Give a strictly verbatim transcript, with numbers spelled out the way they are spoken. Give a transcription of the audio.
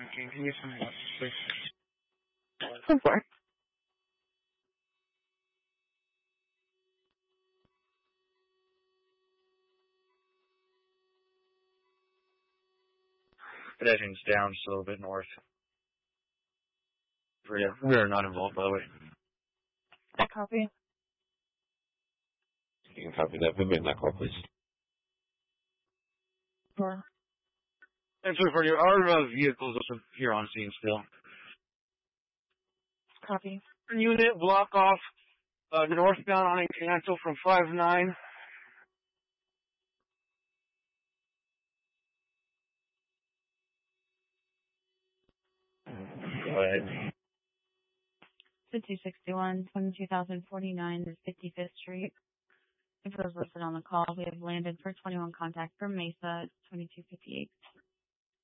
Okay, can you send me that, please? Ten four. Pedestrians down just a little bit north. We are, we are not involved, by the way. I copy. You can copy that. Put me in that call, please. Four. And so for your, our uh, vehicles are here on scene still. Copy. Unit, block off uh, northbound on a cancel from five nine. Go ahead. two sixty-one, twenty-two thousand forty-nine is fifty-fifth Street. If it was listed on the call, we have landed for twenty-one contact from Mesa, twenty-two fifty-eight.